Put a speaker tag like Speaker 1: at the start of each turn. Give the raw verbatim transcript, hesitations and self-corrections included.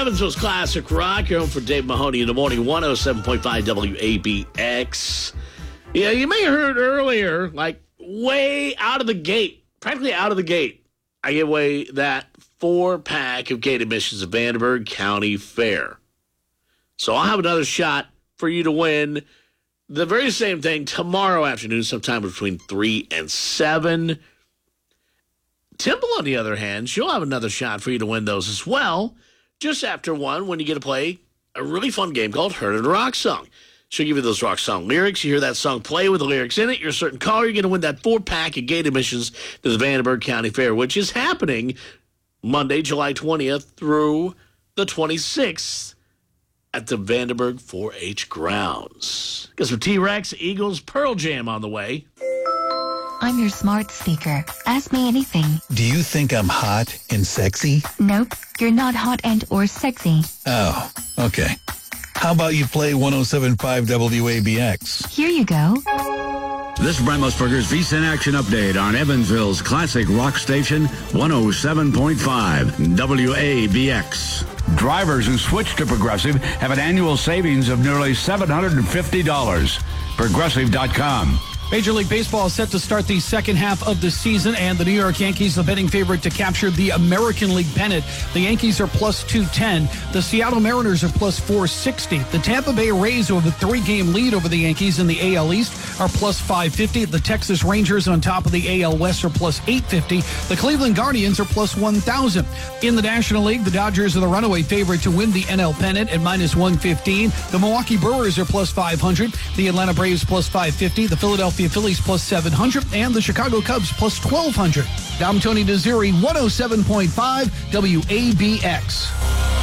Speaker 1: Evansville's Classic Rock. You're home for Dave Mahoney in the morning, one oh seven point five W A B X. Yeah, you may have heard earlier, like way out of the gate, practically out of the gate, I give away that four-pack of gate admissions at Vandenberg County Fair. So I'll have another shot for you to win the very same thing tomorrow afternoon, sometime between three and seven. Temple, on the other hand, she'll have another shot for you to win those as well, just after one, when you get to play a really fun game called Heard of the Rock Song. She'll give you those rock song lyrics. You hear that song play with the lyrics in it. You're a certain caller. You're going to win that four-pack of gate admissions to the Vandenberg County Fair, which is happening Monday, July twentieth through the twenty-sixth at the Vandenberg four H grounds. Got some T-Rex, Eagles, Pearl Jam on the way.
Speaker 2: I'm your smart speaker. Ask me anything.
Speaker 3: Do you think I'm hot and sexy?
Speaker 2: Nope, you're not hot and or sexy.
Speaker 3: Oh, okay. How about you play one oh seven point five W A B X?
Speaker 2: Here you go.
Speaker 4: This is Brent Musburger's V S I N Action Update on Evansville's classic rock station, one oh seven point five W A B X. Drivers who switch to Progressive have an annual savings of nearly seven hundred fifty dollars. Progressive dot com.
Speaker 5: Major League Baseball is set to start the second half of the season, and the New York Yankees, the betting favorite to capture the American League pennant. The Yankees are plus two ten. The Seattle Mariners are plus four sixty. The Tampa Bay Rays, who have a three-game lead over the Yankees in the A L East, are plus five fifty. The Texas Rangers on top of the A L West are plus eight fifty. The Cleveland Guardians are plus one thousand. In the National League, the Dodgers are the runaway favorite to win the N L pennant at minus one fifteen. The Milwaukee Brewers are plus five hundred. The Atlanta Braves plus five fifty. The Philadelphia Phillies plus seven hundred, and the Chicago Cubs plus twelve hundred. I'm Tony Desiri, one oh seven point five W A B X.